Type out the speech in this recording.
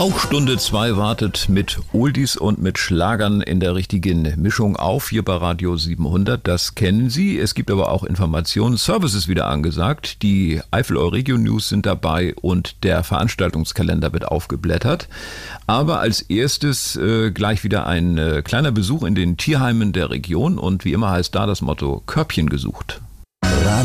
Auch Stunde 2 wartet mit Oldies und mit Schlagern in der richtigen Mischung auf, hier bei Radio 700. Das kennen Sie. Es gibt aber auch Informationen. Service ist wieder angesagt. Die Eifel Euregio News sind dabei und der Veranstaltungskalender wird aufgeblättert. Aber als erstes gleich wieder ein kleiner Besuch in den Tierheimen der Region. Und wie immer heißt da das Motto Körbchen gesucht.